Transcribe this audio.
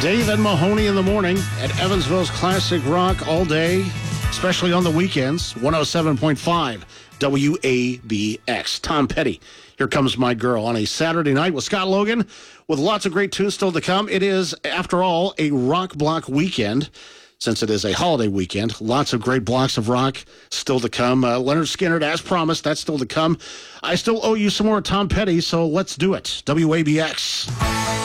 Dave and Mahoney in the morning at Evansville's Classic Rock all day, especially on the weekends. 107.5 WABX. Tom Petty, Here Comes My Girl, on a Saturday night with Scott Logan, with lots of great tunes still to come. It is, after all, a rock block weekend. Since it is a holiday weekend, lots of great blocks of rock still to come. Leonard Skinner, as promised, that's still to come. I still owe you some more Tom Petty, so let's do it. WABX.